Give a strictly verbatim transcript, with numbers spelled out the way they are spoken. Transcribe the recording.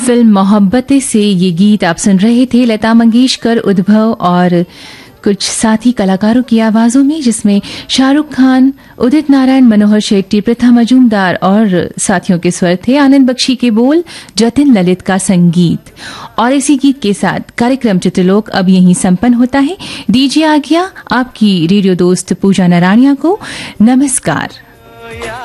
Film Mohabbatein से ये गीत आप सुन रहे थे लता मंगेशकर, उद्भव और कुछ साथी कलाकारों की आवाजों में, जिसमें शाहरुख खान, उदित नारायण, मनोहर शेट्टी, प्रथा मजूमदार और साथियों के स्वर थे। आनंद बख्शी के बोल, जतिन ललित का संगीत। और इसी गीत के साथ कार्यक्रम चित्रलोक अब यहीं संपन्न होता है। दीजिए आज्ञा आपकी रेडियो दोस्त पूजा नारायणिया को। नमस्कार।